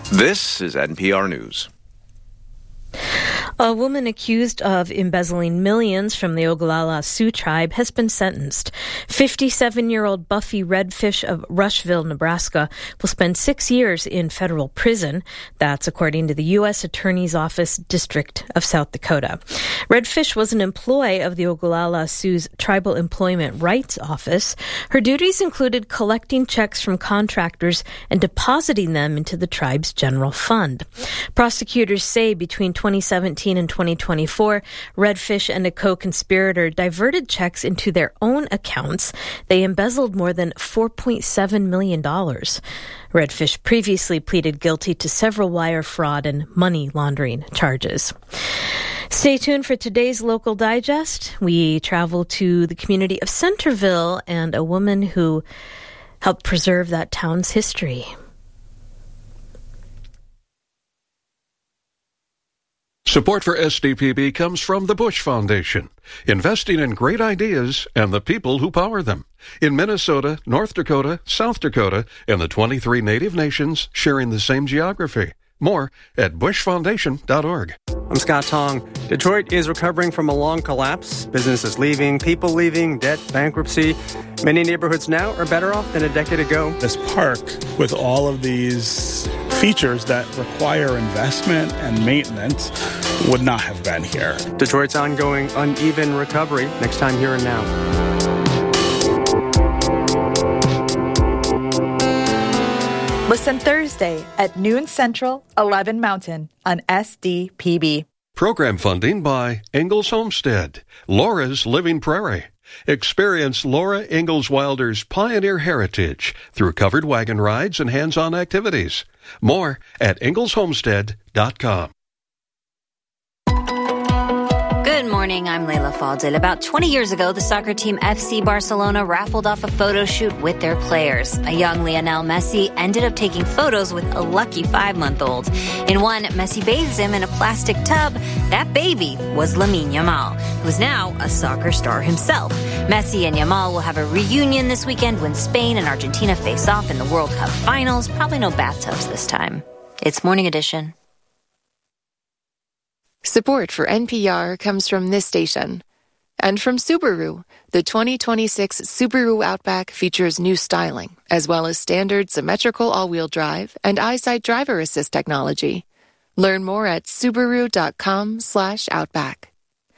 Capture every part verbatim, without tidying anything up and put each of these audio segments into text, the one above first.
This is N P R News. A woman accused of embezzling millions from the Oglala Sioux tribe has been sentenced. fifty-seven-year-old Buffy Redfish of Rushville, Nebraska, will spend six years in federal prison. That's according to the U S Attorney's Office District of South Dakota. Redfish was an employee of the Oglala Sioux's Tribal Employment Rights Office. Her duties included collecting checks from contractors and depositing them into the tribe's general fund. Prosecutors say between twenty seventeen and twenty twenty-four, Redfish and a co-conspirator diverted checks into their own accounts. They embezzled more than four point seven million dollars. Redfish previously pleaded guilty to several wire fraud and money laundering charges. Stay tuned for today's Local Digest. We travel to the community of Centerville and a woman who helped preserve that town's history. Support for S D P B comes from the Bush Foundation, investing in great ideas and the people who power them. In Minnesota, North Dakota, South Dakota, and the twenty-three native nations sharing the same geography. More at bush foundation dot org. I'm Scott Tong. Detroit is recovering from a long collapse. Businesses leaving, people leaving, debt, bankruptcy. Many neighborhoods now are better off than a decade ago. This park, with all of these features that require investment and maintenance, would not have been here. Detroit's ongoing uneven recovery. Next time, Here and Now. Listen Thursday at noon Central, eleven Mountain on S D P B. Program funding by Ingalls Homestead, Laura's Living Prairie. Experience Laura Ingalls Wilder's pioneer heritage through covered wagon rides and hands-on activities. More at ingalls homestead dot com. Good morning, I'm Layla Faldil. About twenty years ago, the soccer team F C Barcelona raffled off a photo shoot with their players. A young Lionel Messi ended up taking photos with a lucky five-month-old. In one, Messi bathes him in a plastic tub. That baby was Lamine Yamal, who's now a soccer star himself. Messi and Yamal will have a reunion this weekend when Spain and Argentina face off in the World Cup finals. Probably no bathtubs this time. It's Morning Edition. Support for N P R comes from this station. And from Subaru, the twenty twenty-six Subaru Outback features new styling, as well as standard symmetrical all-wheel drive and EyeSight driver assist technology. Learn more at subaru.com slash outback.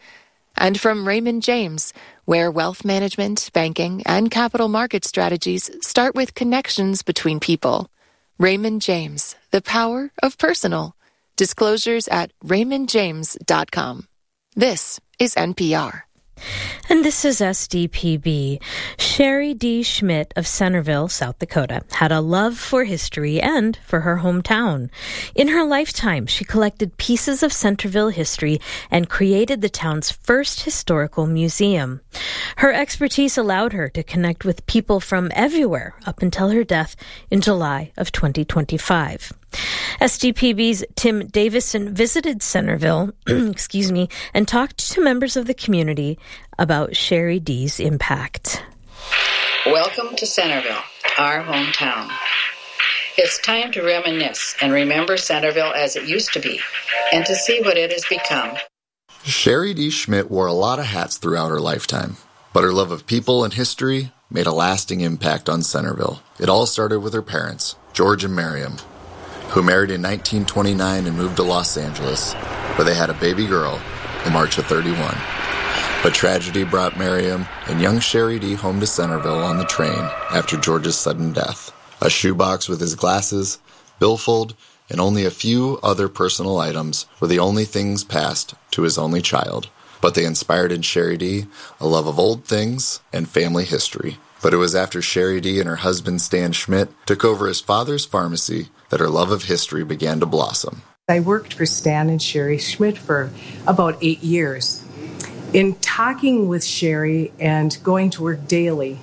And from Raymond James, where wealth management, banking, and capital market strategies start with connections between people. Raymond James, the power of personal. Disclosures at raymond james dot com. This is N P R. And this is S D P B. Sherry D. Schmidt of Centerville, South Dakota, had a love for history and for her hometown. In her lifetime, she collected pieces of Centerville history and created the town's first historical museum. Her expertise allowed her to connect with people from everywhere up until her death in July of twenty twenty-five. S D P B's Tim Davison visited Centerville, excuse me, and talked to members of the community about Sherry D's impact. Welcome to Centerville, our hometown. It's time to reminisce and remember Centerville as it used to be, and to see what it has become. Sherry D. Schmidt wore a lot of hats throughout her lifetime, but her love of people and history made a lasting impact on Centerville. It all started with her parents, George and Miriam, who married in nineteen twenty-nine and moved to Los Angeles, where they had a baby girl in March of thirty-one. But tragedy brought Miriam and young Sherry D. home to Centerville on the train after George's sudden death. A shoebox with his glasses, billfold, and only a few other personal items were the only things passed to his only child. But they inspired in Sherry D. a love of old things and family history. But it was after Sherry D. and her husband Stan Schmidt took over his father's pharmacy that her love of history began to blossom. I worked for Stan and Sherry Schmidt for about eight years. In talking with Sherry and going to work daily,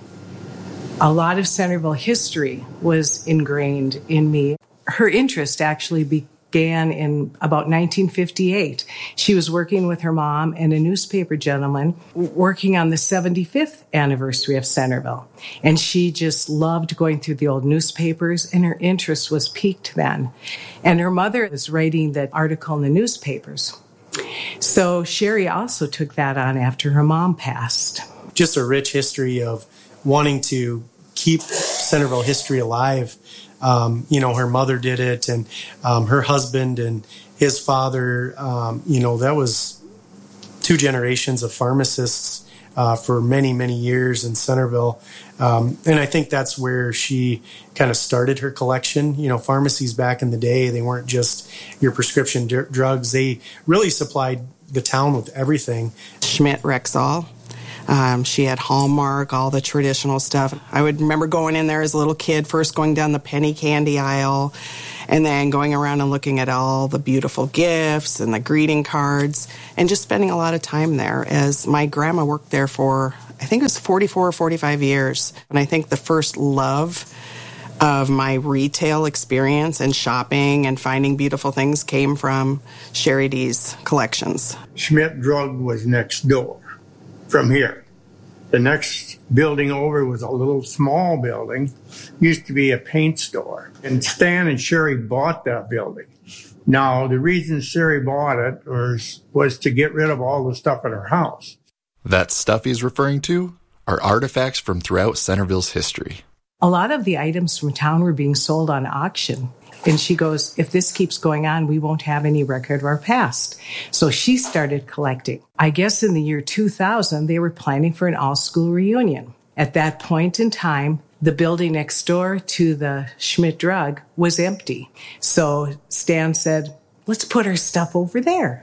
a lot of Centerville history was ingrained in me. Her interest actually be- began in about nineteen fifty-eight. She was working with her mom and a newspaper gentleman working on the seventy-fifth anniversary of Centerville. And she just loved going through the old newspapers, and her interest was piqued then. And her mother was writing that article in the newspapers. So Sherry also took that on after her mom passed. Just a rich history of wanting to keep Centerville history alive. Um, you know, her mother did it, and um, her husband and his father, um, you know, that was two generations of pharmacists uh, for many, many years in Centerville. Um, and I think that's where she kind of started her collection. You know, pharmacies back in the day, they weren't just your prescription d- drugs. They really supplied the town with everything. Schmidt Rexall. Um, she had Hallmark, all the traditional stuff. I would remember going in there as a little kid, first going down the penny candy aisle, and then going around and looking at all the beautiful gifts and the greeting cards, and just spending a lot of time there, as my grandma worked there for, I think it was forty-four or forty-five years. And I think the first love of my retail experience and shopping and finding beautiful things came from Sherry D's collections. Schmidt Drug was next door from here. The next building over was a little small building. Used to be a paint store. And Stan and Sherry bought that building. Now, the reason Sherry bought it was, was to get rid of all the stuff in her house. That stuff he's referring to are artifacts from throughout Centerville's history. A lot of the items from town were being sold on auction. And she goes, if this keeps going on, we won't have any record of our past. So she started collecting. I guess in the year two thousand, they were planning for an all-school reunion. At that point in time, the building next door to the Schmidt Drug was empty. So Stan said, let's put our stuff over there.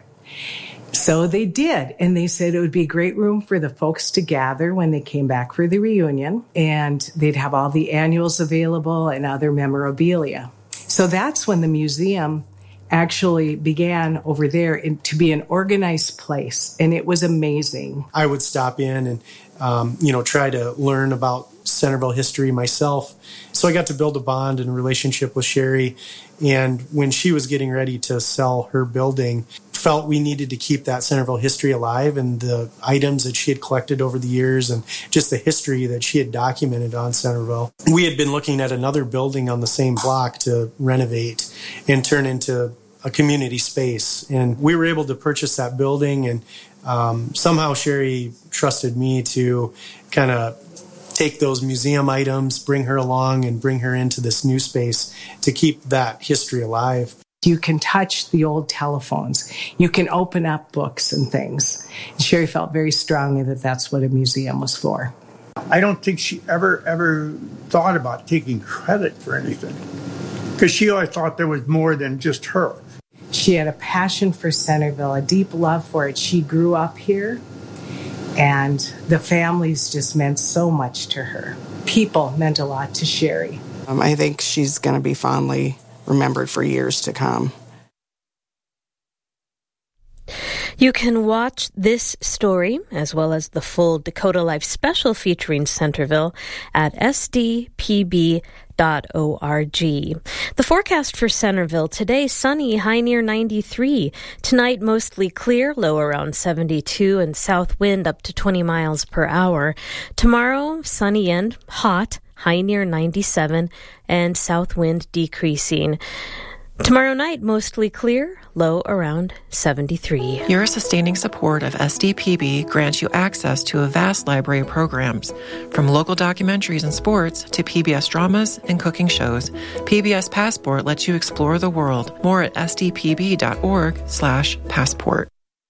So they did. And they said it would be a great room for the folks to gather when they came back for the reunion. And they'd have all the annuals available and other memorabilia. So that's when the museum actually began over there in, to be an organized place, and it was amazing. I would stop in and, um, you know, try to learn about Centerville history myself. So I got to build a bond and a relationship with Sherry, and when she was getting ready to sell her building, felt we needed to keep that Centerville history alive and the items that she had collected over the years and just the history that she had documented on Centerville. We had been looking at another building on the same block to renovate and turn into a community space. And we were able to purchase that building, and um, somehow Sherry trusted me to kind of take those museum items, bring her along, and bring her into this new space to keep that history alive. You can touch the old telephones. You can open up books and things. And Sherry felt very strongly that that's what a museum was for. I don't think she ever, ever thought about taking credit for anything, because she always thought there was more than just her. She had a passion for Centerville, a deep love for it. She grew up here, and the families just meant so much to her. People meant a lot to Sherry. Um, I think she's going to be fondly remembered for years to come. You can watch this story, as well as the full Dakota Life special featuring Centerville, at s d p b dot org. The forecast for Centerville: today, sunny, high near ninety-three. Tonight, mostly clear, low around seventy-two, and south wind up to twenty miles per hour. Tomorrow, sunny and hot, high near ninety-seven, and south wind decreasing. Tomorrow night, mostly clear, low around seventy-three. Your sustaining support of S D P B grants you access to a vast library of programs, from local documentaries and sports to P B S dramas and cooking shows. P B S Passport lets you explore the world. More at s d p b dot org slash passport.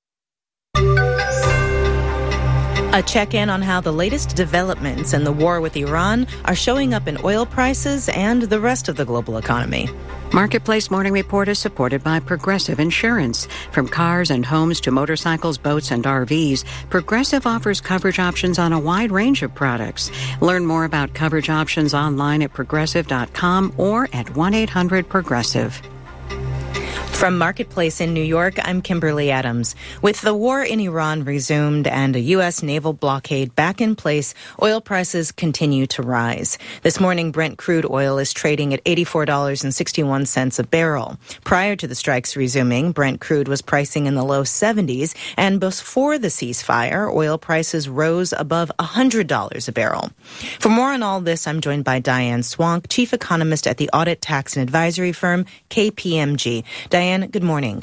A check-in on how the latest developments in the war with Iran are showing up in oil prices and the rest of the global economy. Marketplace Morning Report is supported by Progressive Insurance. From cars and homes to motorcycles, boats, and R Vs, Progressive offers coverage options on a wide range of products. Learn more about coverage options online at progressive dot com or at one eight hundred progressive. From Marketplace in New York, I'm Kimberly Adams. With the war in Iran resumed and a U S naval blockade back in place, oil prices continue to rise. This morning, Brent crude oil is trading at eighty-four dollars and sixty-one cents a barrel. Prior to the strikes resuming, Brent crude was pricing in the low seventies, and before the ceasefire, oil prices rose above one hundred dollars a barrel. For more on all this, I'm joined by Diane Swonk, chief economist at the audit, tax, and advisory firm K P M G. Diane, good morning.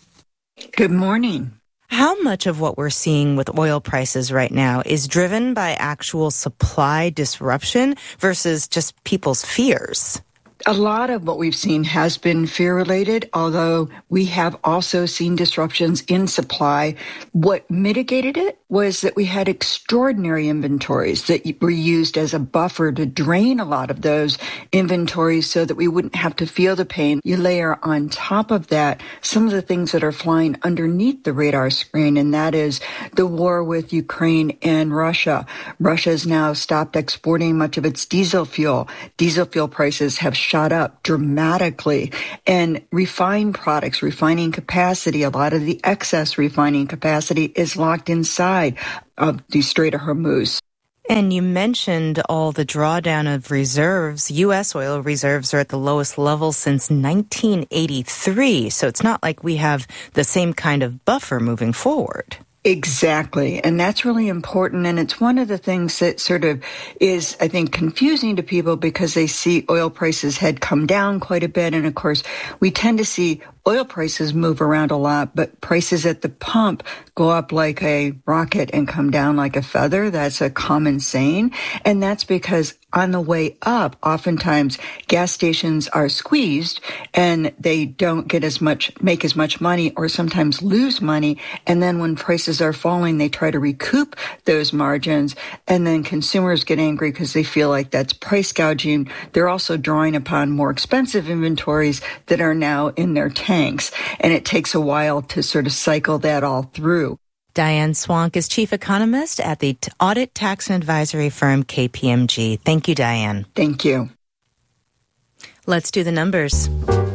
Good morning. How much of what we're seeing with oil prices right now is driven by actual supply disruption versus just people's fears? A lot of what we've seen has been fear-related, although we have also seen disruptions in supply. What mitigated it was that we had extraordinary inventories that were used as a buffer to drain a lot of those inventories so that we wouldn't have to feel the pain. You layer on top of that some of the things that are flying underneath the radar screen, and that is the war with Ukraine and Russia. Russia has now stopped exporting much of its diesel fuel. Diesel fuel prices have shot up dramatically, and refined products, refining capacity, a lot of the excess refining capacity is locked inside of the Strait of Hormuz. And you mentioned all the drawdown of reserves. U S oil reserves are at the lowest level since nineteen eighty-three, so it's not like we have the same kind of buffer moving forward. Exactly. And that's really important. And it's one of the things that sort of is, I think, confusing to people because they see oil prices had come down quite a bit. And of course, we tend to see oil prices move around a lot, but prices at the pump go up like a rocket and come down like a feather. That's a common saying. And that's because on the way up, oftentimes gas stations are squeezed and they don't get as much, make as much money, or sometimes lose money. And then when prices are falling, they try to recoup those margins. And then consumers get angry because they feel like that's price gouging. They're also drawing upon more expensive inventories that are now in their tanks. And it takes a while to sort of cycle that all through. Diane Swonk is chief economist at the audit, tax, and advisory firm K P M G. Thank you, Diane. Thank you. Let's do the numbers.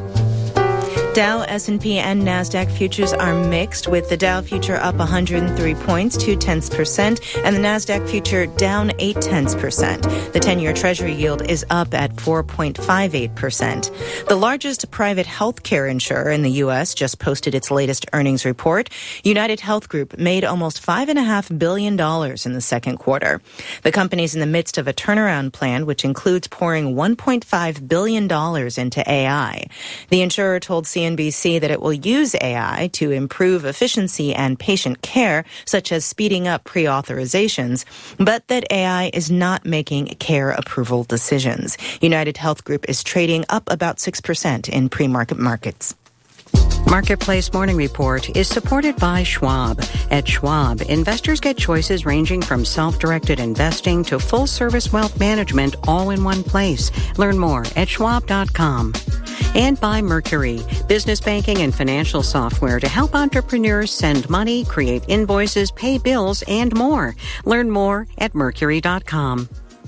Dow, S and P, and NASDAQ futures are mixed, with the Dow future up one hundred three points, two tenths percent, and the NASDAQ future down eight tenths percent. The ten-year Treasury yield is up at four point five eight percent. The largest private healthcare insurer in the U S just posted its latest earnings report. United Health Group made almost five point five billion dollars in the second quarter. The company's in the midst of a turnaround plan, which includes pouring one point five billion dollars into A I. The insurer told C N B C that it will use A I to improve efficiency and patient care, such as speeding up pre-authorizations, but that A I is not making care approval decisions. United Health Group is trading up about six percent in pre-market markets. Marketplace Morning Report is supported by Schwab. At Schwab, investors get choices ranging from self-directed investing to full-service wealth management all in one place. Learn more at schwab dot com. And by Mercury, business banking and financial software to help entrepreneurs send money, create invoices, pay bills, and more. Learn more at mercury dot com.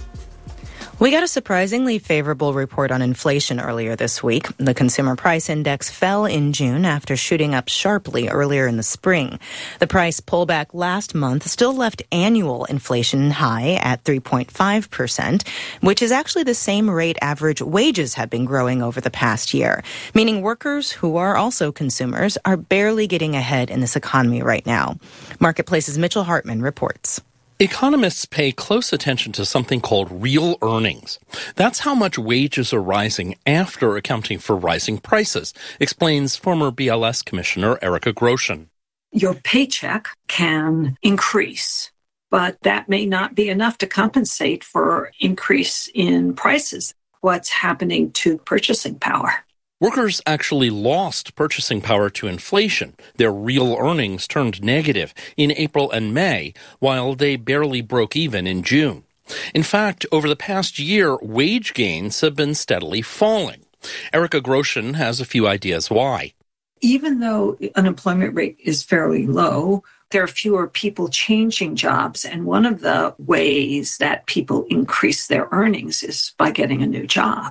We got a surprisingly favorable report on inflation earlier this week. The Consumer Price Index fell in June after shooting up sharply earlier in the spring. The price pullback last month still left annual inflation high at three point five percent, which is actually the same rate average wages have been growing over the past year, meaning workers, who are also consumers, are barely getting ahead in this economy right now. Marketplace's Mitchell Hartman reports. Economists pay close attention to something called real earnings. That's how much wages are rising after accounting for rising prices, explains former B L S Commissioner Erica Grosjean. Your paycheck can increase, but that may not be enough to compensate for increase in prices. What's happening to purchasing power? Workers actually lost purchasing power to inflation. Their real earnings turned negative in April and May, while they barely broke even in June. In fact, over the past year, wage gains have been steadily falling. Erica Grosjean has a few ideas why. Even though unemployment rate is fairly low, there are fewer people changing jobs. And one of the ways that people increase their earnings is by getting a new job.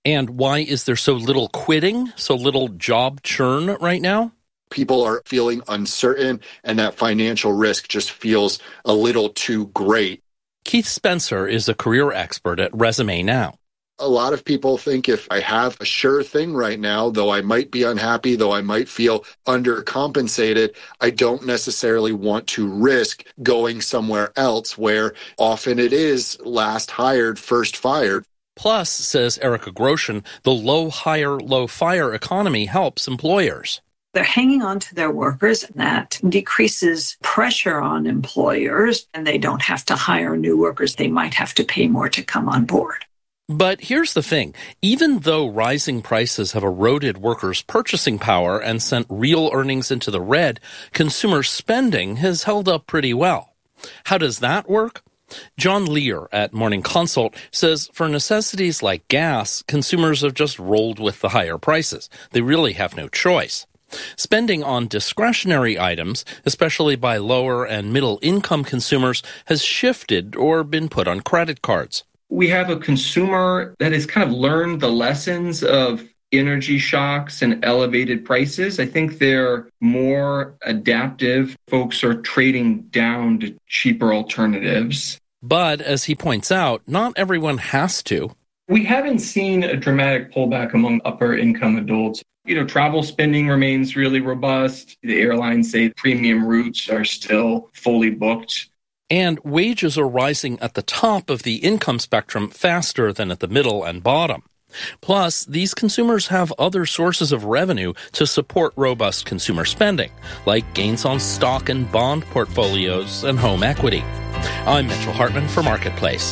And why is there so little quitting, so little job churn right now? People are feeling uncertain, and that financial risk just feels a little too great. Keith Spencer is a career expert at Resume Now. A lot of people think if I have a sure thing right now, though I might be unhappy, though I might feel undercompensated, I don't necessarily want to risk going somewhere else where often it is last hired, first fired. Plus, says Erica Groshen, the low hire, low fire economy helps employers. They're hanging on to their workers, and that decreases pressure on employers, and they don't have to hire new workers. They might have to pay more to come on board. But here's the thing. Even though rising prices have eroded workers' purchasing power and sent real earnings into the red, consumer spending has held up pretty well. How does that work? John Lear at Morning Consult says for necessities like gas, consumers have just rolled with the higher prices. They really have no choice. Spending on discretionary items, especially by lower and middle income consumers, has shifted or been put on credit cards. We have a consumer that has kind of learned the lessons of energy shocks and elevated prices. I think they're more adaptive. Folks are trading down to cheaper alternatives. But as he points out, not everyone has to. We haven't seen a dramatic pullback among upper income adults. You know, travel spending remains really robust. The airlines say premium routes are still fully booked. And wages are rising at the top of the income spectrum faster than at the middle and bottom. Plus, these consumers have other sources of revenue to support robust consumer spending, like gains on stock and bond portfolios and home equity. I'm Mitchell Hartman for Marketplace.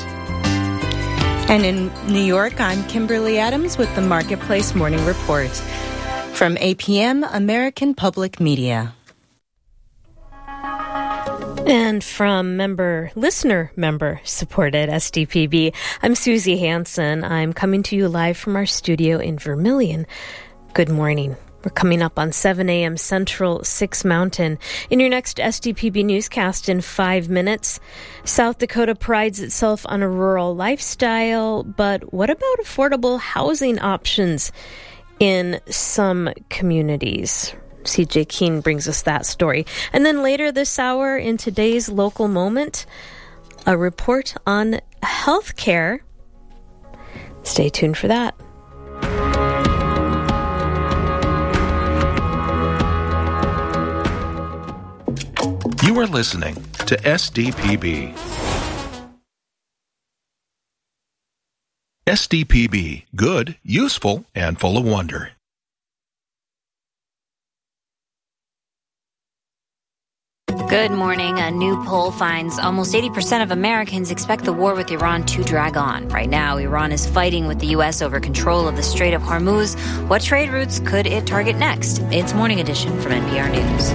And in New York, I'm Kimberly Adams with the Marketplace Morning Report. From A P M, American Public Media. And from member, listener member supported S D P B, I'm Susie Hansen. I'm coming to you live from our studio in Vermilion. Good morning. We're coming up on seven a.m. Central, six Mountain. In your next S D P B newscast in five minutes, South Dakota prides itself on a rural lifestyle, but what about affordable housing options in some communities? C J Keene brings us that story. And then later this hour, in today's local moment, a report on healthcare. Stay tuned for that. You are listening to S D P B. S D P B, good, useful, and full of wonder. Good morning. A new poll finds almost eighty percent of Americans expect the war with Iran to drag on. Right now, Iran is fighting with the U S over control of the Strait of Hormuz. What trade routes could it target next? It's Morning Edition from N P R News.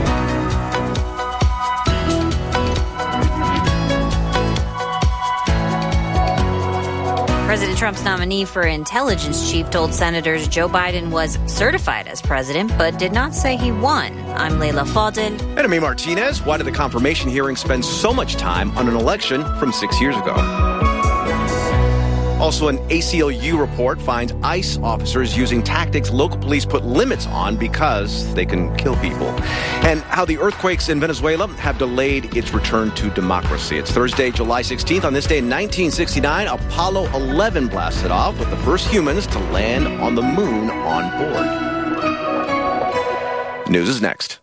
President Trump's nominee for intelligence chief told senators Joe Biden was certified as president, but did not say he won. I'm Leila Fadel. And I'm A. Martinez. Why did the confirmation hearing spend so much time on an election from six years ago? Also, an A C L U report finds ICE officers using tactics local police put limits on because they can kill people. And how the earthquakes in Venezuela have delayed its return to democracy. It's Thursday, July sixteenth. On this day in nineteen sixty-nine, Apollo eleven blasted off with the first humans to land on the moon on board. News is next.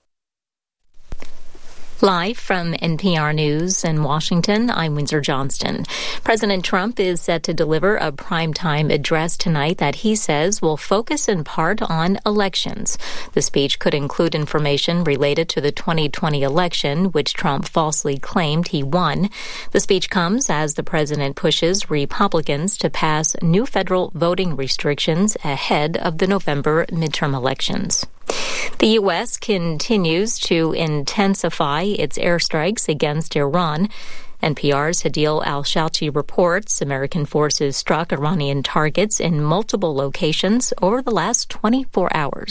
Live from N P R News in Washington, I'm Windsor Johnston. President Trump is set to deliver a primetime address tonight that he says will focus in part on elections. The speech could include information related to the twenty twenty election, which Trump falsely claimed he won. The speech comes as the president pushes Republicans to pass new federal voting restrictions ahead of the November midterm elections. The U S continues to intensify its airstrikes against Iran. N P R's Hadil Al-Shalchi reports American forces struck Iranian targets in multiple locations over the last twenty-four hours.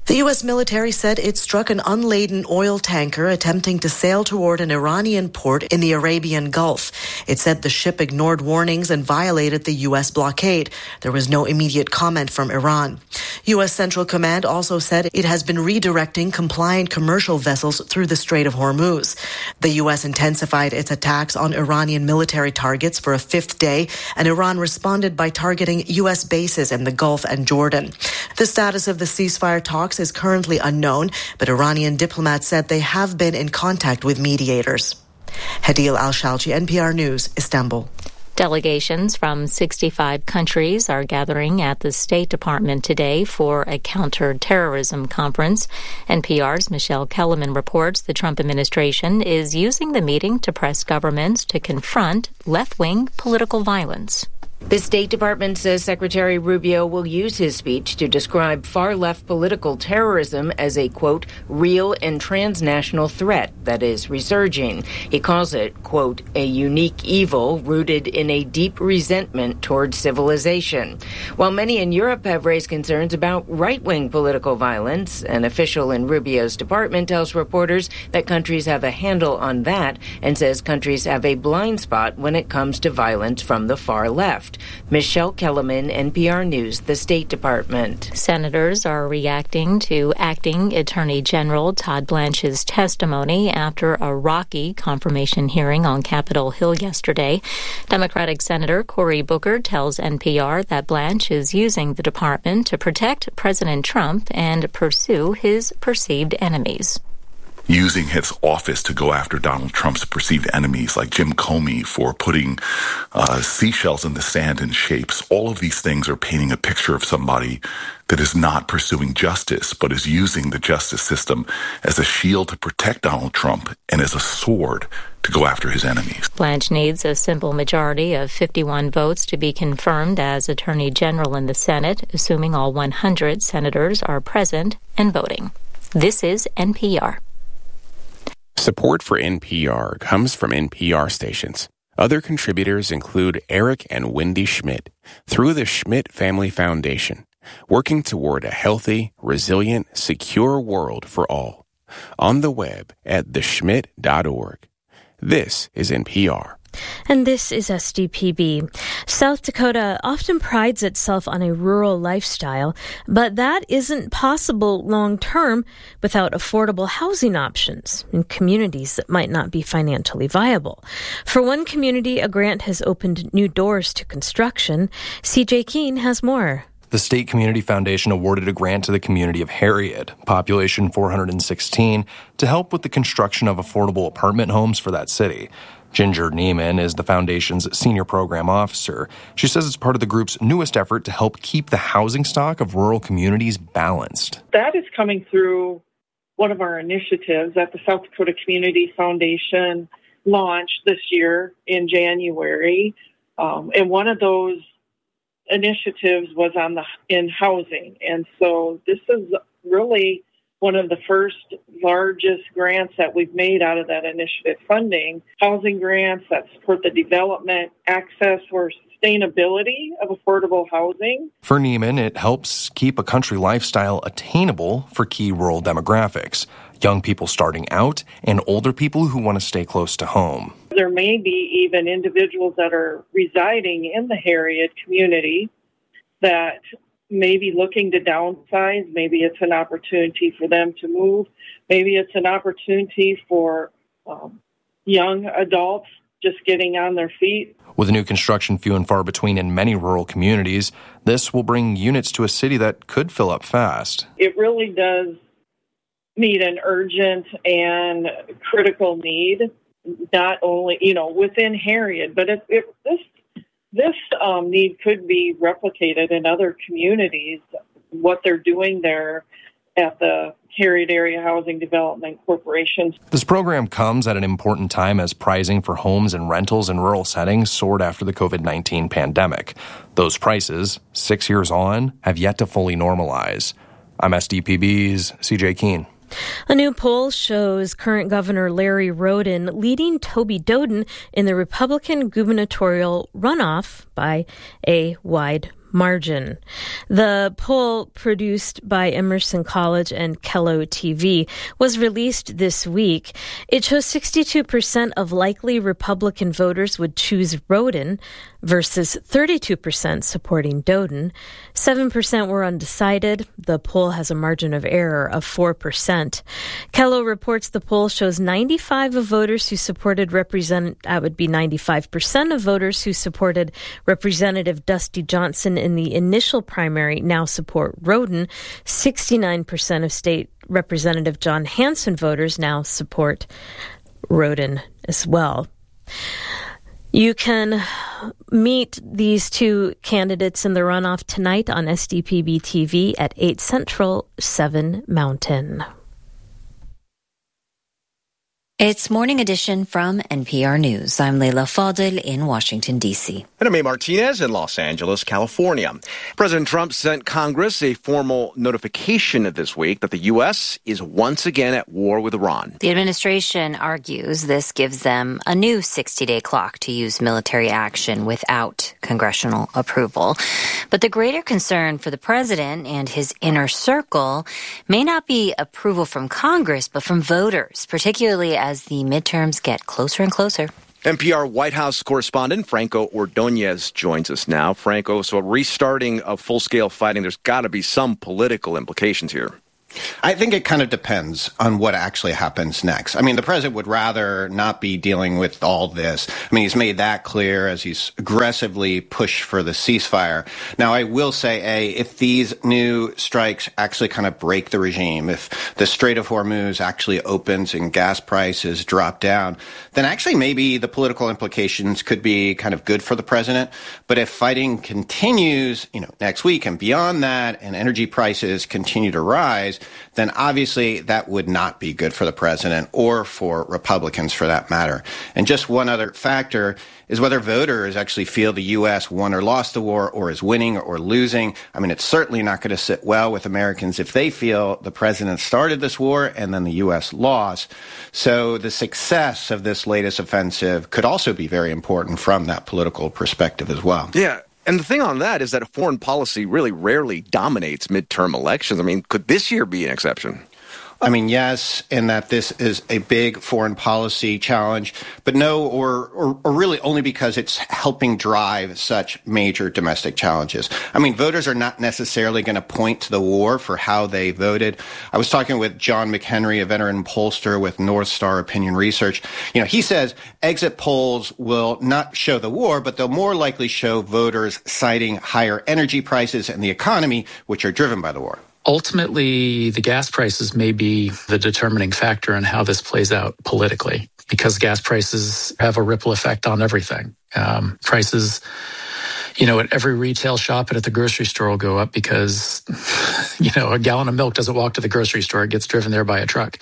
The U S military said it struck an unladen oil tanker attempting to sail toward an Iranian port in the Arabian Gulf. It said the ship ignored warnings and violated the U S blockade. There was no immediate comment from Iran. U S Central Command also said it has been redirecting compliant commercial vessels through the Strait of Hormuz. The U S intensified its attacks on Iranian military targets for a fifth day, and Iran responded by targeting U S bases in the Gulf and Jordan. The status of the ceasefire talks is currently unknown, but Iranian diplomats said they have been in contact with mediators. Hadil Al-Shalchi, N P R News, Istanbul. Delegations from sixty-five countries are gathering at the State Department today for a counter-terrorism conference. N P R's Michelle Kellerman reports the Trump administration is using the meeting to press governments to confront left-wing political violence. The State Department says Secretary Rubio will use his speech to describe far-left political terrorism as a, quote, real and transnational threat that is resurging. He calls it, quote, a unique evil rooted in a deep resentment towards civilization. While many in Europe have raised concerns about right-wing political violence, an official in Rubio's department tells reporters that countries have a handle on that and says countries have a blind spot when it comes to violence from the far left. Michelle Kellerman, N P R News, the State Department. Senators are reacting to Acting Attorney General Todd Blanche's testimony after a rocky confirmation hearing on Capitol Hill yesterday. Democratic Senator Cory Booker tells N P R that Blanche is using the department to protect President Trump and pursue his perceived enemies. Using his office to go after Donald Trump's perceived enemies like Jim Comey for putting uh, seashells in the sand in shapes. All of these things are painting a picture of somebody that is not pursuing justice, but is using the justice system as a shield to protect Donald Trump and as a sword to go after his enemies. Blanche needs a simple majority of fifty-one votes to be confirmed as Attorney General in the Senate, assuming all one hundred senators are present and voting. This is N P R. Support for N P R comes from N P R stations. Other contributors include Eric and Wendy Schmidt through the Schmidt Family Foundation, working toward a healthy, resilient, secure world for all. On the web at the schmidt dot org. This is N P R. And this is S D P B. South Dakota often prides itself on a rural lifestyle, but that isn't possible long-term without affordable housing options in communities that might not be financially viable. For one community, a grant has opened new doors to construction. C J Keene has more. The State Community Foundation awarded a grant to the community of Harriet, population four hundred sixteen, to help with the construction of affordable apartment homes for that city. Ginger Neiman is the foundation's senior program officer. She says it's part of the group's newest effort to help keep the housing stock of rural communities balanced. That is coming through one of our initiatives that the South Dakota Community Foundation launched this year in January. Um, and one of those initiatives was on the in housing. And so this is really one of the first largest grants that we've made out of that initiative funding, housing grants that support the development, access, or sustainability of affordable housing. For Neiman, it helps keep a country lifestyle attainable for key rural demographics, young people starting out and older people who want to stay close to home. There may be even individuals that are residing in the Harriet community that maybe looking to downsize. Maybe it's an opportunity for them to move. Maybe it's an opportunity for um, young adults just getting on their feet. With new construction few and far between in many rural communities, this will bring units to a city that could fill up fast. It really does meet an urgent and critical need, not only, you know, within Harriet, but it, it, this This um, need could be replicated in other communities, what they're doing there at the Harriet Area Housing Development Corporation. This program comes at an important time as pricing for homes and rentals in rural settings soared after the covid nineteen pandemic. Those prices, six years on, have yet to fully normalize. I'm S D P B's C J Keene. A new poll shows current Governor Larry Roden leading Toby Doden in the Republican gubernatorial runoff by a wide margin. The poll, produced by Emerson College and Kello T V, was released this week. It shows sixty-two percent of likely Republican voters would choose Rodin versus thirty-two percent supporting Doden. seven percent were undecided. The poll has a margin of error of four percent. Kello reports the poll shows ninety-five of voters who supported represent that would be ninety-five percent of voters who supported Representative Dusty Johnson in the initial primary now support Rodin. sixty-nine percent of state Representative John Hanson voters now support Rodin as well. You can meet these two candidates in the runoff tonight on S D P B T V at eight Central, seven Mountain. It's Morning Edition from N P R News. I'm Leila Fadel in Washington, D C. And I'm A. Martinez in Los Angeles, California. President Trump sent Congress a formal notification this week that the U S is once again at war with Iran. The administration argues this gives them a new sixty-day clock to use military action without congressional approval. But the greater concern for the president and his inner circle may not be approval from Congress, but from voters, particularly as as the midterms get closer and closer. N P R White House correspondent Franco Ordonez joins us now. Franco, so a restarting of full-scale fighting, there's got to be some political implications here. I think it kind of depends on what actually happens next. I mean, the president would rather not be dealing with all this. I mean, he's made that clear as he's aggressively pushed for the ceasefire. Now, I will say, A, if these new strikes actually kind of break the regime, if the Strait of Hormuz actually opens and gas prices drop down, then actually maybe the political implications could be kind of good for the president. But if fighting continues, you know, next week and beyond that, and energy prices continue to rise, then obviously that would not be good for the president or for Republicans for that matter. And just one other factor is whether voters actually feel the U S won or lost the war or is winning or losing. I mean, it's certainly not going to sit well with Americans if they feel the president started this war and then the U S lost. So the success of this latest offensive could also be very important from that political perspective as well. Yeah. And the thing on that is that foreign policy really rarely dominates midterm elections. I mean, could this year be an exception? I mean, yes, in that this is a big foreign policy challenge, but no, or, or, or really only because it's helping drive such major domestic challenges. I mean, voters are not necessarily going to point to the war for how they voted. I was talking with John McHenry, a veteran pollster with North Star Opinion Research. You know, he says exit polls will not show the war, but they'll more likely show voters citing higher energy prices and the economy, which are driven by the war. Ultimately, the gas prices may be the determining factor in how this plays out politically, because gas prices have a ripple effect on everything. Um, prices, you know, at every retail shop and at the grocery store will go up because, you know, a gallon of milk doesn't walk to the grocery store. It gets driven there by a truck.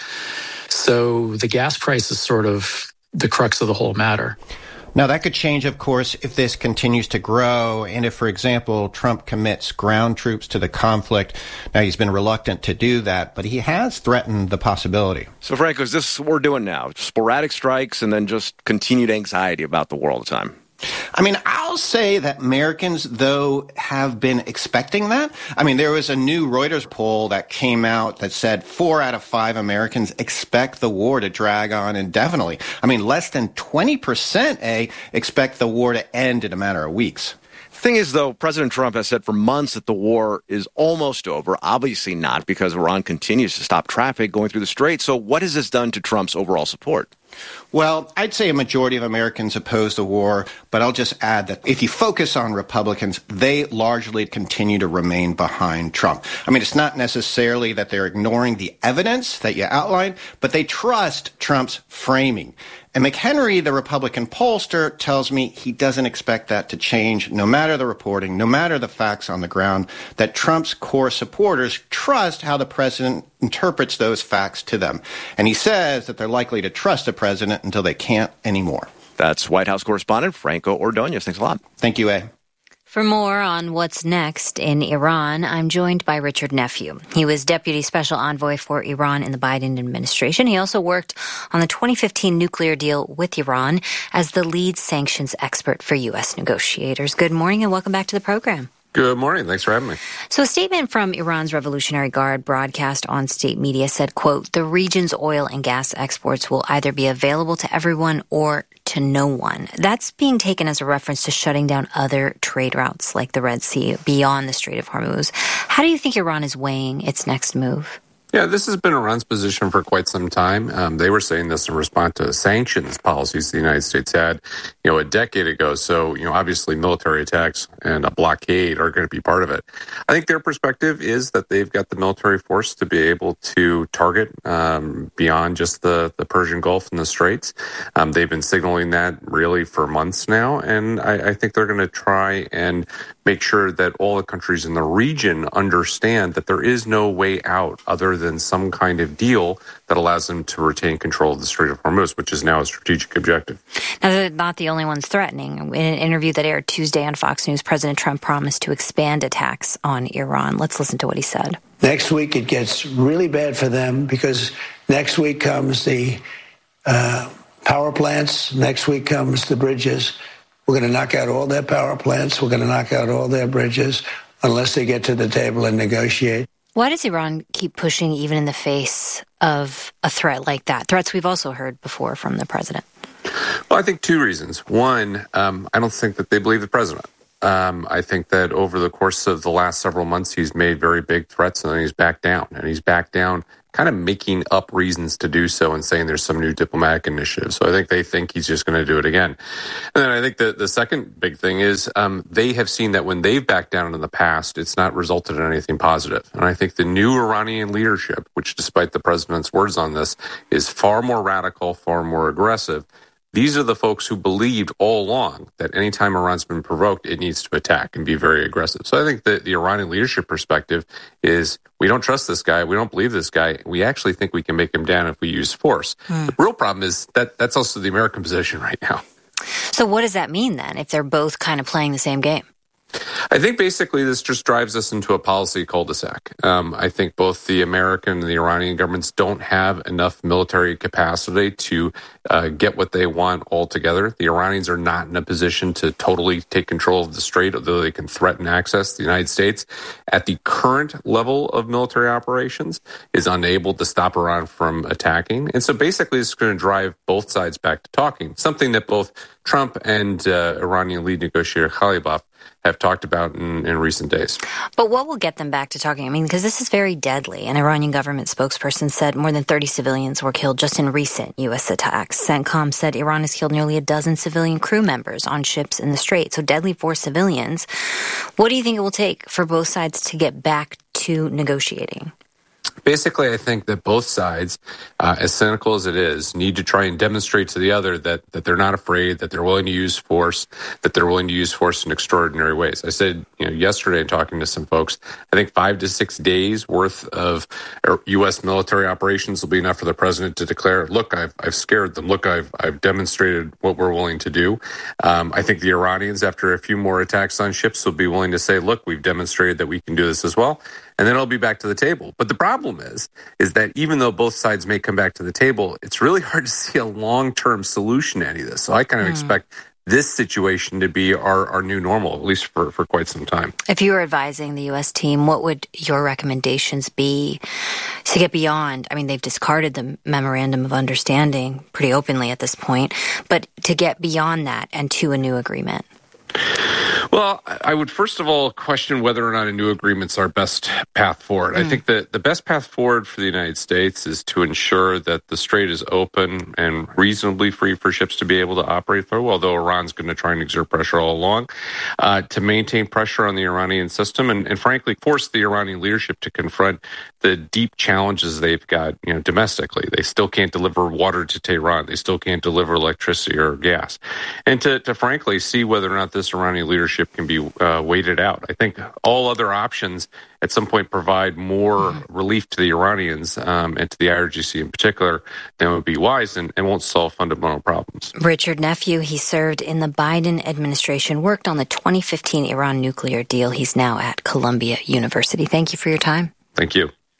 So the gas price is sort of the crux of the whole matter. Now, that could change, of course, if this continues to grow and if, for example, Trump commits ground troops to the conflict. Now, he's been reluctant to do that, but he has threatened the possibility. So, Franco, is this what we're doing now? Sporadic strikes and then just continued anxiety about the war all the time? I mean, I'll say that Americans, though, have been expecting that. I mean, there was a new Reuters poll that came out that said four out of five Americans expect the war to drag on indefinitely. I mean, less than twenty percent, A, expect the war to end in a matter of weeks. Thing is, though, President Trump has said for months that the war is almost over. Obviously not, because Iran continues to stop traffic going through the Strait. So what has this done to Trump's overall support? Well, I'd say a majority of Americans oppose the war, but I'll just add that if you focus on Republicans, they largely continue to remain behind Trump. I mean, it's not necessarily that they're ignoring the evidence that you outlined, but they trust Trump's framing. And McHenry, the Republican pollster, tells me he doesn't expect that to change, no matter the reporting, no matter the facts on the ground, that Trump's core supporters trust how the president interprets those facts to them. And he says that they're likely to trust the president until they can't anymore. That's White House correspondent Franco Ordonez. Thanks a lot. Thank you, A. For more on what's next in Iran, I'm joined by Richard Nephew. He was Deputy Special Envoy for Iran in the Biden administration. He also worked on the twenty fifteen nuclear deal with Iran as the lead sanctions expert for U S negotiators. Good morning and welcome back to the program. Good morning. Thanks for having me. So a statement from Iran's Revolutionary Guard broadcast on state media said, quote, the region's oil and gas exports will either be available to everyone or to no one. That's being taken as a reference to shutting down other trade routes like the Red Sea beyond the Strait of Hormuz. How do you think Iran is weighing its next move? Yeah, this has been Iran's position for quite some time. Um, they were saying this in response to sanctions policies the United States had, you know, a decade ago. So, you know, obviously military attacks and a blockade are going to be part of it. I think their perspective is that they've got the military force to be able to target um, beyond just the, the Persian Gulf and the Straits. Um, they've been signaling that really for months now. And I, I think they're going to try and make sure that all the countries in the region understand that there is no way out other than some kind of deal that allows them to retain control of the Strait of Hormuz, which is now a strategic objective. Now, they're not the only ones threatening. In an interview that aired Tuesday on Fox News, President Trump promised to expand attacks on Iran. Let's listen to what he said. Next week, it gets really bad for them because next week comes the uh, power plants. Next week comes the bridges. We're going to knock out all their power plants. We're going to knock out all their bridges unless they get to the table and negotiate. Why does Iran keep pushing even in the face of a threat like that? Threats we've also heard before from the president. Well, I think two reasons. One, um, I don't think that they believe the president. Um, I think that over the course of the last several months, he's made very big threats and then he's backed down. And he's backed down kind of making up reasons to do so and saying there's some new diplomatic initiative. So I think they think he's just going to do it again. And then I think the, the second big thing is um, they have seen that when they've backed down in the past, it's not resulted in anything positive. And I think the new Iranian leadership, which despite the president's words on this, is far more radical, far more aggressive. These are the folks who believed all along that anytime Iran's been provoked, it needs to attack and be very aggressive. So I think that the Iranian leadership perspective is we don't trust this guy. We don't believe this guy. We actually think we can make him down if we use force. Hmm. The real problem is that that's also the American position right now. So what does that mean then if they're both kind of playing the same game? I think basically this just drives us into a policy cul-de-sac. Um, I think both the American and the Iranian governments don't have enough military capacity to uh, get what they want altogether. The Iranians are not in a position to totally take control of the strait, although they can threaten access. The United States, at the current level of military operations, is unable to stop Iran from attacking. And so basically it's going to drive both sides back to talking, something that both Trump and uh, Iranian lead negotiator Khalibaf have talked about in, in recent days. But what will get them back to talking? I mean, because this is very deadly. An Iranian government spokesperson said more than thirty civilians were killed just in recent U S attacks. CENTCOM said Iran has killed nearly a dozen civilian crew members on ships in the Strait. So deadly for civilians. What do you think it will take for both sides to get back to negotiating? Basically, I think that both sides, uh, as cynical as it is, need to try and demonstrate to the other that, that they're not afraid, that they're willing to use force, that they're willing to use force in extraordinary ways. I said, you know, yesterday talking to some folks, I think five to six days worth of U S military operations will be enough for the president to declare, look, I've, I've scared them. Look, I've, I've demonstrated what we're willing to do. Um, I think the Iranians, after a few more attacks on ships, will be willing to say, look, we've demonstrated that we can do this as well. And then it'll be back to the table. But the problem is, is that even though both sides may come back to the table, it's really hard to see a long-term solution to any of this. So I kind of mm. expect this situation to be our, our new normal, at least for, for quite some time. If you were advising the U S team, what would your recommendations be to get beyond? I mean, they've discarded the memorandum of understanding pretty openly at this point, but to get beyond that and to a new agreement. Well, I would first of all question whether or not a new agreement's our best path forward. Mm. I think that the best path forward for the United States is to ensure that the strait is open and reasonably free for ships to be able to operate through, although Iran's going to try and exert pressure all along, uh, to maintain pressure on the Iranian system and, and frankly, force the Iranian leadership to confront the deep challenges they've got, you know, domestically. They still can't deliver water to Tehran. They still can't deliver electricity or gas. And to, to frankly see whether or not this Iranian leadership can be uh, waited out. I think all other options at some point provide more relief to the Iranians um, and to the I R G C in particular than would be wise and, and won't solve fundamental problems. Richard Nephew, he served in the Biden administration, worked on the twenty fifteen Iran nuclear deal. He's now at Columbia University. Thank you for your time. Thank you.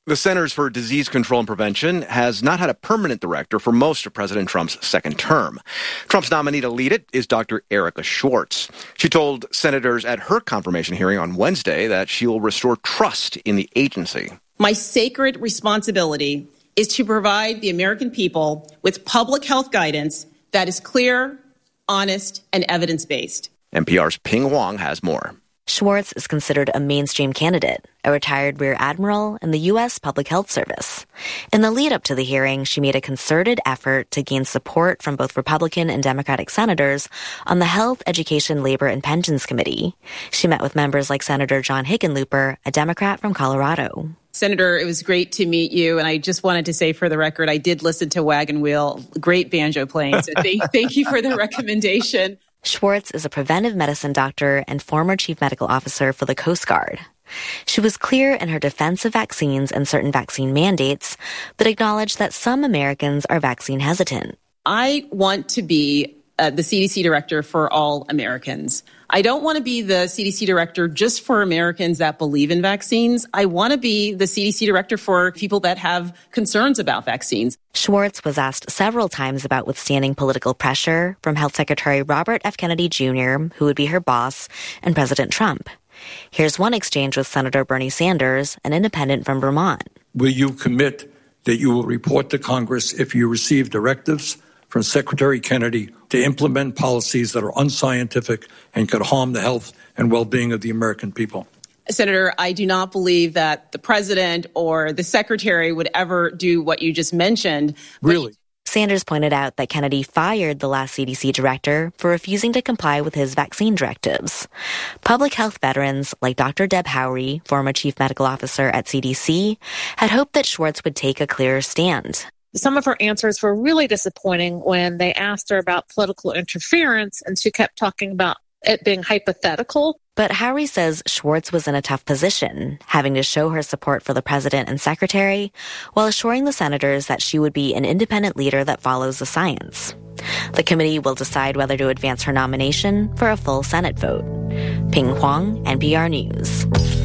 The Centers for Disease Control and Prevention has not had a permanent director for most of President Trump's second term. Trump's nominee to lead it is Doctor Erica Schwartz. She told senators at her confirmation hearing on Wednesday that she will restore trust in the agency. My sacred responsibility is to provide the American people with public health guidance that is clear, honest, and evidence-based. N P R's Ping Huang has more. Schwartz is considered a mainstream candidate, a retired rear admiral in the U S Public Health Service. In the lead-up to the hearing, she made a concerted effort to gain support from both Republican and Democratic senators on the Health, Education, Labor, and Pensions Committee. She met with members like Senator John Hickenlooper, a Democrat from Colorado. Senator, it was great to meet you, and I just wanted to say for the record, I did listen to Wagon Wheel, great banjo playing, so thank, thank you for the recommendation. Schwartz is a preventive medicine doctor and former chief medical officer for the Coast Guard. She was clear in her defense of vaccines and certain vaccine mandates, but acknowledged that some Americans are vaccine hesitant. I want to be uh, the C D C director for all Americans. I don't want to be the C D C director just for Americans that believe in vaccines. I want to be the C D C director for people that have concerns about vaccines. Schwartz was asked several times about withstanding political pressure from Health Secretary Robert F. Kennedy Junior, who would be her boss, and President Trump. Here's one exchange with Senator Bernie Sanders, an independent from Vermont. Will you commit that you will report to Congress if you receive directives from Secretary Kennedy to implement policies that are unscientific and could harm the health and well-being of the American people? Senator, I do not believe that the president or the secretary would ever do what you just mentioned. Really? Sanders pointed out that Kennedy fired the last C D C director for refusing to comply with his vaccine directives. Public health veterans like Doctor Deb Howry, former chief medical officer at C D C, had hoped that Schwartz would take a clearer stand. Some of her answers were really disappointing when they asked her about political interference, and she kept talking about it being hypothetical. But Howry says Schwartz was in a tough position, having to show her support for the president and secretary, while assuring the senators that she would be an independent leader that follows the science. The committee will decide whether to advance her nomination for a full Senate vote. Ping Huang, N P R News.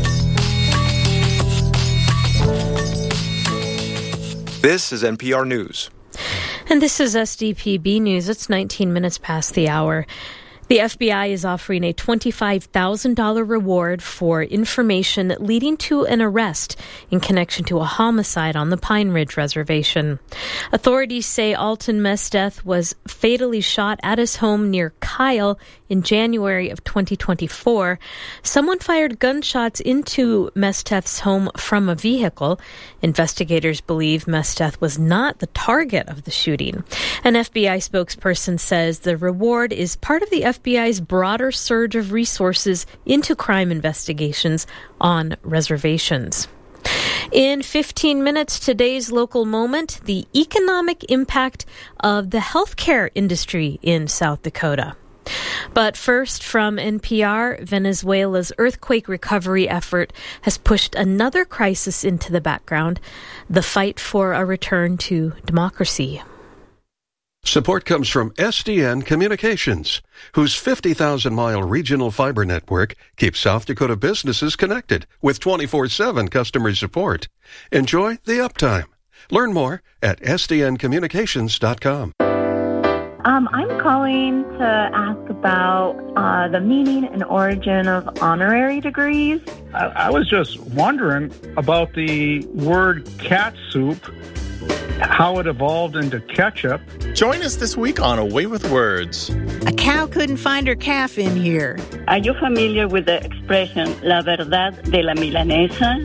This is N P R News. And this is S D P B News. It's nineteen minutes past the hour. The F B I is offering a twenty-five thousand dollars reward for information leading to an arrest in connection to a homicide on the Pine Ridge Reservation. Authorities say Alton Mesteth was fatally shot at his home near Kyle in January of twenty twenty-four. Someone fired gunshots into Mesteth's home from a vehicle. Investigators believe Mesteth was not the target of the shooting. An F B I spokesperson says the reward is part of the F B I's broader surge of resources into crime investigations on reservations. In fifteen minutes, today's local moment, the economic impact of the healthcare industry in South Dakota. But first, from N P R, Venezuela's earthquake recovery effort has pushed another crisis into the background, the fight for a return to democracy. Support comes from S D N Communications, whose fifty thousand mile regional fiber network keeps South Dakota businesses connected with twenty-four seven customer support. Enjoy the uptime. Learn more at S D N communications dot com. Um, I'm calling to ask about uh, the meaning and origin of honorary degrees. I, I was just wondering about the word cat soup, how it evolved into ketchup. Join us this week on Away with Words. A cow couldn't find her calf in here. Are you familiar with the expression La Verdad de la Milanesa?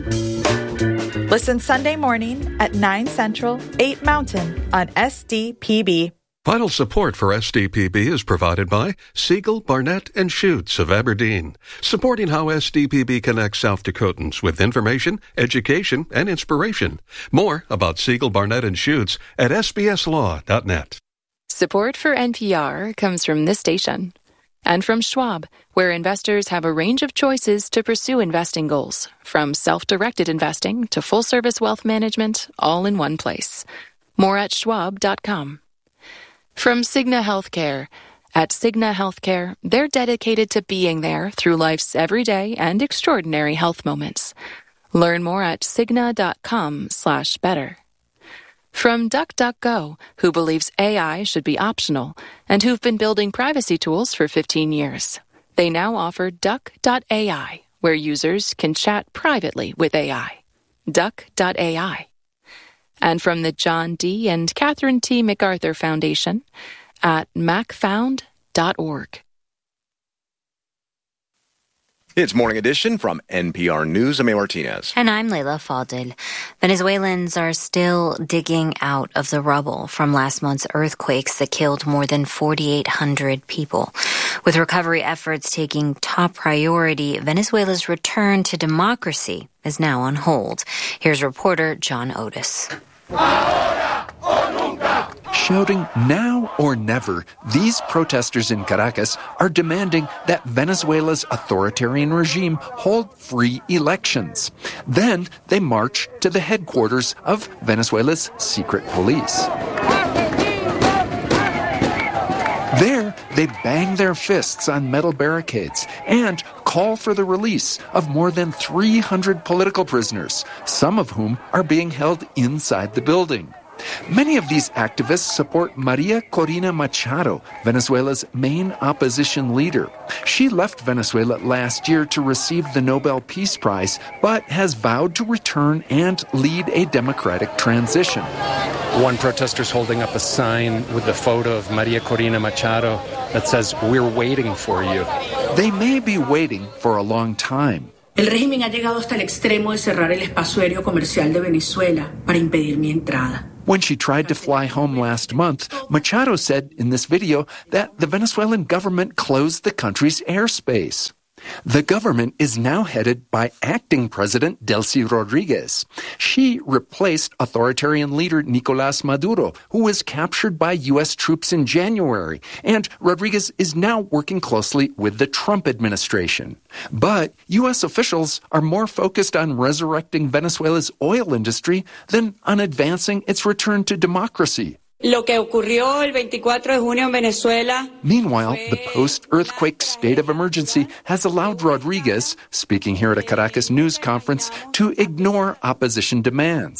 Listen Sunday morning at nine Central, eight Mountain on S D P B. Vital support for S D P B is provided by Siegel, Barnett, and Schutz of Aberdeen, supporting how S D P B connects South Dakotans with information, education, and inspiration. More about Siegel, Barnett, and Schutz at S B S law dot net. Support for N P R comes from this station and from Schwab, where investors have a range of choices to pursue investing goals, from self-directed investing to full-service wealth management, all in one place. More at schwab dot com. From Cigna Healthcare. At Cigna Healthcare, they're dedicated to being there through life's everyday and extraordinary health moments. Learn more at cigna.com slash better. From DuckDuckGo, who believes A I should be optional and who've been building privacy tools for fifteen years. They now offer Duck dot A I, where users can chat privately with A I. Duck dot A I. And from the John D. and Catherine T. MacArthur Foundation at mac found dot org. It's Morning Edition from N P R News. I'm A. Martinez. And I'm Leila Fadel. Venezuelans are still digging out of the rubble from last month's earthquakes that killed more than forty-eight hundred people. With recovery efforts taking top priority, Venezuela's return to democracy is now on hold. Here's reporter John Otis. Shouting now or never, these protesters in Caracas are demanding that Venezuela's authoritarian regime hold free elections. Then they march to the headquarters of Venezuela's secret police. There, they bang their fists on metal barricades and call for the release of more than three hundred political prisoners, some of whom are being held inside the building. Many of these activists support Maria Corina Machado, Venezuela's main opposition leader. She left Venezuela last year to receive the Nobel Peace Prize, but has vowed to return and lead a democratic transition. One protester's holding up a sign with the photo of Maria Corina Machado that says, "We're waiting for you." They may be waiting for a long time. El régimen ha llegado hasta el extremo de cerrar el espacio aéreo comercial de Venezuela para impedir mi entrada. When she tried to fly home last month, Machado said in this video that the Venezuelan government closed the country's airspace. The government is now headed by acting President Delcy Rodriguez. She replaced authoritarian leader Nicolás Maduro, who was captured by U S troops in January, and Rodriguez is now working closely with the Trump administration. But U S officials are more focused on resurrecting Venezuela's oil industry than on advancing its return to democracy. Lo que ocurrió el veinticuatro de junio en Venezuela. Meanwhile, the post-earthquake state of emergency has allowed Rodriguez, speaking here at a Caracas news conference, to ignore opposition demands.